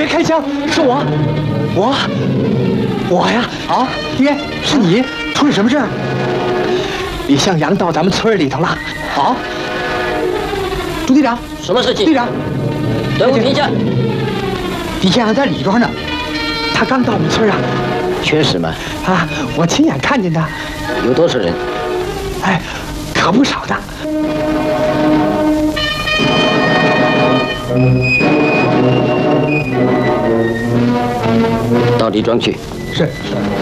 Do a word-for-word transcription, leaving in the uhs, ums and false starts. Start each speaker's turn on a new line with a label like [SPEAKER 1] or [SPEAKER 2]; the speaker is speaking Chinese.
[SPEAKER 1] 别开枪！是我，我，我呀！啊，爹，是你，出了什么事？李向阳到咱们村里头了。好，朱队长，
[SPEAKER 2] 什么事情？
[SPEAKER 1] 队长，
[SPEAKER 2] 队伍停下。
[SPEAKER 1] 李向阳在里边呢，他刚到我们村啊。
[SPEAKER 2] 确实吗？
[SPEAKER 1] 啊，我亲眼看见的。
[SPEAKER 2] 有多少人？
[SPEAKER 1] 哎，可不少的。
[SPEAKER 2] 到李庄去。
[SPEAKER 1] 是是。